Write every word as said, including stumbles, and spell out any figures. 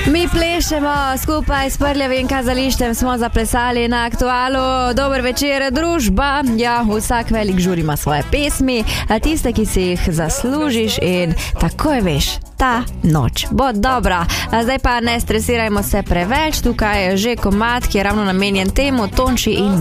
Mi plešemo skupaj s Prljavim kazališčem, smo zaplesali na Aktualu. Dober večer, družba. Ja, vsak velik žur ima svoje pesmi, a tiste, ki si jih zaslužiš in takoj veš, ta noč bo dobra. A zdaj pa ne stresirajmo se preveč, tukaj je že komad, ki je ravno namenjen temu, Tonči in